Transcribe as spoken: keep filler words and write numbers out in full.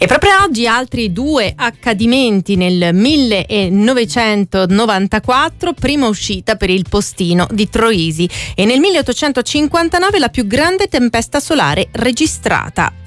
E proprio oggi altri due accadimenti. Nel millenovecentonovantaquattro, prima uscita per il postino di Troisi, e nel milleottocentocinquantanove la più grande tempesta solare registrata.